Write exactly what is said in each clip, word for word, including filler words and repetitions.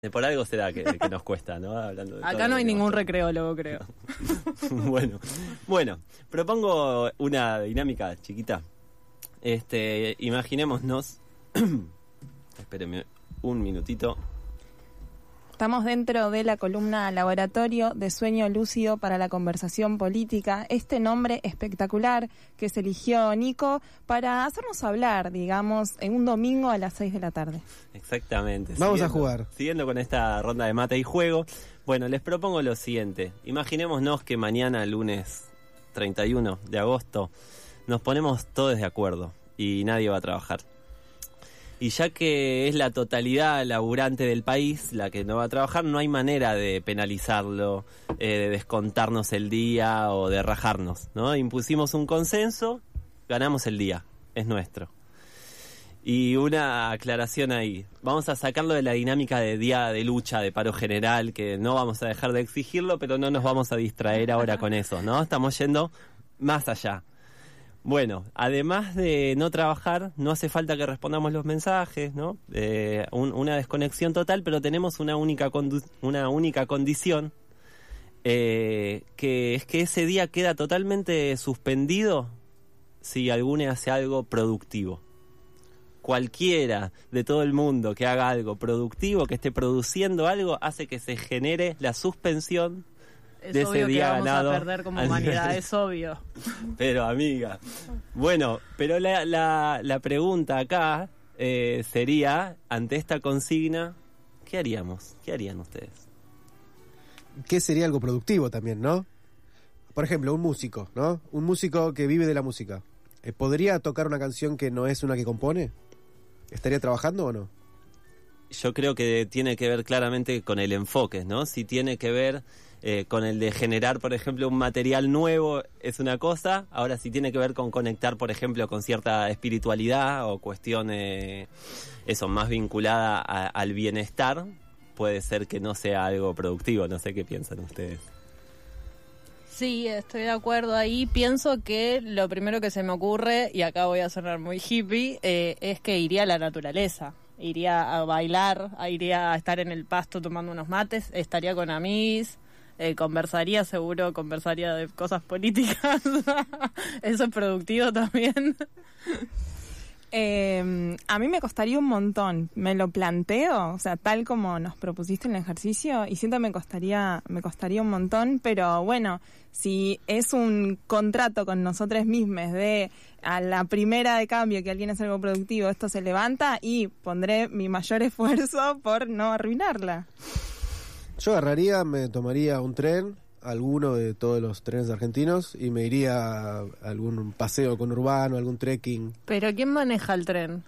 Por algo será que, que nos cuesta, ¿no? Hablando de Acá no hay ningún recreólogo, creo. bueno, bueno, propongo una dinámica chiquita. Este, imaginémonos, espérenme un minutito. Estamos dentro de la columna Laboratorio de Sueño Lúcido para la Conversación Política. Este nombre espectacular que se eligió Nico para hacernos hablar, digamos, en un domingo a las seis de la tarde. Exactamente. Vamos siguiendo, a jugar. Siguiendo con esta ronda de mate y juego. Bueno, les propongo lo siguiente. Imaginémonos que mañana, lunes treinta y uno de agosto, nos ponemos todos de acuerdo y nadie va a trabajar. Y ya que es la totalidad laburante del país la que no va a trabajar, no hay manera de penalizarlo, eh, de descontarnos el día o de rajarnos, ¿no? Impusimos un consenso, ganamos el día, es nuestro. Y una aclaración ahí, vamos a sacarlo de la dinámica de día de lucha, de paro general, que no vamos a dejar de exigirlo, pero no nos vamos a distraer ahora con eso, ¿no? Estamos yendo más allá. Bueno, además de no trabajar, no hace falta que respondamos los mensajes, ¿no? Eh, un, una desconexión total, pero tenemos una única condu- una única condición, eh, que es que ese día queda totalmente suspendido si alguno hace algo productivo. Cualquiera de todo el mundo que haga algo productivo, que esté produciendo algo, hace que se genere la suspensión Es de obvio ese día que vamos ganado a perder como humanidad, es obvio. Pero amiga, bueno, pero la, la, la pregunta acá eh, sería, ante esta consigna, ¿qué haríamos? ¿Qué harían ustedes? ¿Qué sería algo productivo también, no? Por ejemplo, un músico, ¿no? Un músico que vive de la música. Eh, ¿Podría tocar una canción que no es una que compone? ¿Estaría trabajando o no? Yo creo que tiene que ver claramente con el enfoque, ¿no? Si tiene que ver eh, con el de generar, por ejemplo, un material nuevo, es una cosa. Ahora, si tiene que ver con conectar, por ejemplo, con cierta espiritualidad o cuestión, eh, eso, más vinculada a, al bienestar, puede ser que no sea algo productivo. No sé qué piensan ustedes. Sí, estoy de acuerdo ahí. Pienso que lo primero que se me ocurre, y acá voy a sonar muy hippie, eh, es que iría a la naturaleza. Iría a bailar, iría a estar en el pasto tomando unos mates, estaría con amigos, eh, conversaría, seguro conversaría de cosas políticas. Eso es productivo también. Eh, a mí me costaría un montón, me lo planteo, o sea, tal como nos propusiste en el ejercicio, y siento que me costaría, me costaría un montón, pero bueno, si es un contrato con nosotros mismos de a la primera de cambio que alguien hace algo productivo, esto se levanta y pondré mi mayor esfuerzo por no arruinarla. Yo agarraría, me tomaría un tren, alguno de todos los trenes argentinos, y me iría a algún paseo conurbano, algún trekking. Pero ¿quién maneja el tren?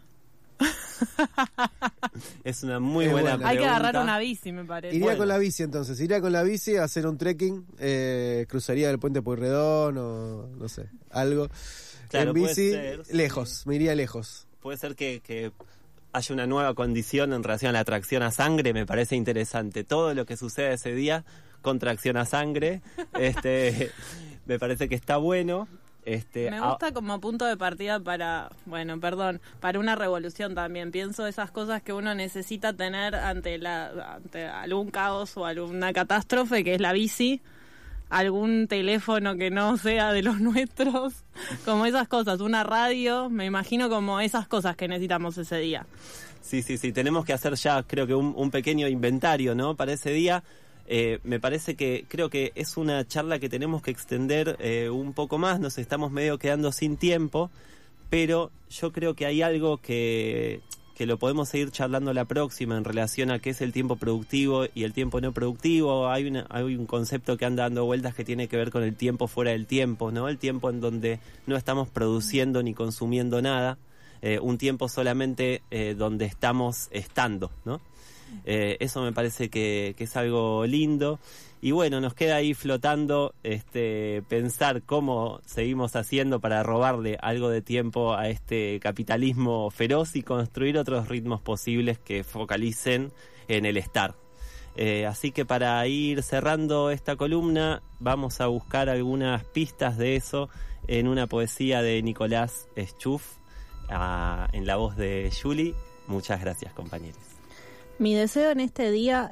Es una muy Es buena buena. pregunta. Hay que agarrar una bici, me parece. Iría Bueno. con la bici entonces, iría con la bici a hacer un trekking, eh, cruzaría el puente Pueyrredón o no sé, algo. Claro, en puede bici, ser, sí. lejos, me iría lejos. Puede ser que, que haya una nueva condición en relación a la atracción a sangre, me parece interesante. Todo lo que sucede ese día con tracción a sangre, este, me parece que está bueno. Este, Me a- gusta como punto de partida para, bueno, perdón, para una revolución también. Pienso esas cosas que uno necesita tener ante la ante algún caos o alguna catástrofe, que es la bici, algún teléfono que no sea de los nuestros, como esas cosas, una radio, me imagino como esas cosas que necesitamos ese día. Sí, sí, sí, tenemos que hacer ya, creo que un, un pequeño inventario, ¿no? Para ese día. Eh, me parece que, creo que es una charla que tenemos que extender eh, un poco más, nos estamos medio quedando sin tiempo, pero yo creo que hay algo que, que lo podemos seguir charlando la próxima en relación a qué es el tiempo productivo y el tiempo no productivo. Hay, una, hay un concepto que anda dando vueltas que tiene que ver con el tiempo fuera del tiempo, ¿no? El tiempo en donde no estamos produciendo ni consumiendo nada, eh, un tiempo solamente eh, donde estamos estando, ¿no? Eh, eso me parece que, que es algo lindo. Y bueno, nos queda ahí flotando este, pensar cómo seguimos haciendo para robarle algo de tiempo a este capitalismo feroz y construir otros ritmos posibles que focalicen en el estar. Eh, así que para ir cerrando esta columna vamos a buscar algunas pistas de eso en una poesía de Nicolás Schuff, a, en la voz de Julie. Muchas gracias, compañeros. Mi deseo en este día